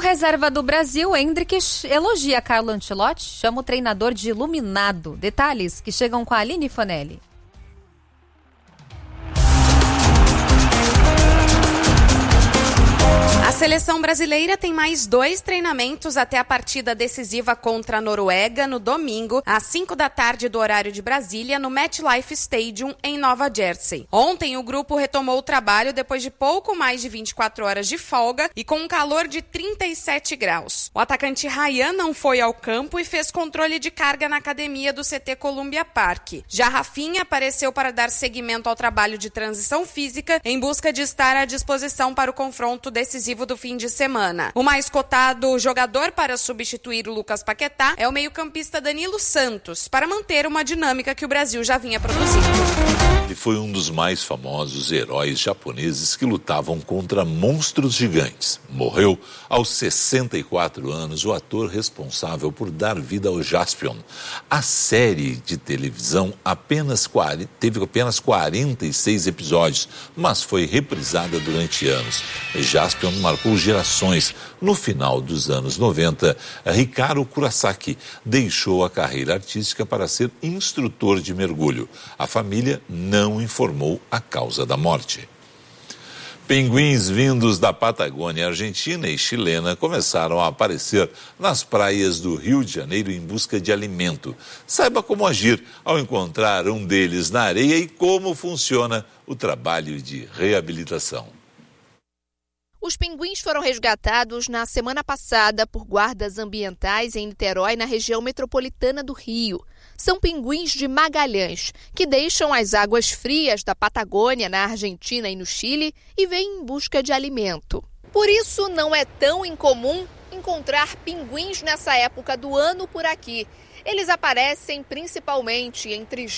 reserva do Brasil, Hendrick, elogia Carlo Ancelotti, chama o treinador de iluminado. Detalhes que chegam com a Aline Fonelli. A seleção brasileira tem mais 2 treinamentos até a partida decisiva contra a Noruega no domingo, às 5 da tarde do horário de Brasília, no MetLife Stadium, em Nova Jersey. Ontem, o grupo retomou o trabalho depois de pouco mais de 24 horas de folga e com um calor de 37 graus. O atacante Ryan não foi ao campo e fez controle de carga na academia do CT Columbia Park. Já Rafinha apareceu para dar seguimento ao trabalho de transição física em busca de estar à disposição para o confronto decisivo do fim de semana. O mais cotado jogador para substituir o Lucas Paquetá é o meio-campista Danilo Santos, para manter uma dinâmica que o Brasil já vinha produzindo. Ele foi um dos mais famosos heróis japoneses que lutavam contra monstros gigantes. Morreu aos 64 anos o ator responsável por dar vida ao Jaspion. A série de televisão teve apenas 46 episódios, mas foi reprisada durante anos. Jaspion marcou gerações. No final dos anos 90, Ricardo Kurosaki deixou a carreira artística para ser instrutor de mergulho. A família não informou a causa da morte. Pinguins vindos da Patagônia argentina e chilena começaram a aparecer nas praias do Rio de Janeiro em busca de alimento. Saiba como agir ao encontrar um deles na areia e como funciona o trabalho de reabilitação. Os pinguins foram resgatados na semana passada por guardas ambientais em Niterói, na região metropolitana do Rio. São pinguins de Magalhães, que deixam as águas frias da Patagônia, na Argentina e no Chile, e vêm em busca de alimento. Por isso, não é tão incomum encontrar pinguins nessa época do ano por aqui. Eles aparecem principalmente entre